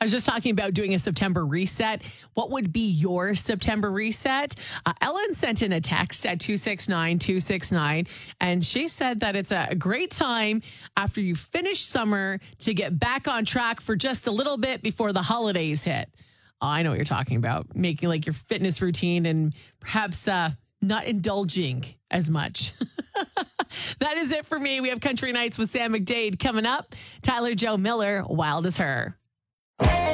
was just talking about doing a September reset. What would be your September reset? Ellen sent in a text at 269-269, and she said that it's a great time after you finish summer to get back on track for just a little bit before the holidays hit. Oh, I know what you're talking about. Making like your fitness routine and perhaps not indulging as much. That is it for me. We have Country Nights with Sam McDade coming up. Tyler Joe Miller, Wild as Her.